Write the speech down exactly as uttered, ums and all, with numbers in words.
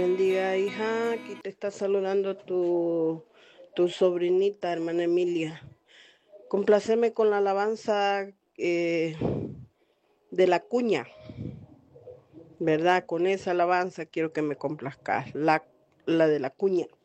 Bendiga, hija, aquí te está saludando tu, tu sobrinita, hermana Emilia. Compláceme con la alabanza eh, de la cuña, ¿verdad? Con esa alabanza quiero que me complazcas, la, la de la cuña.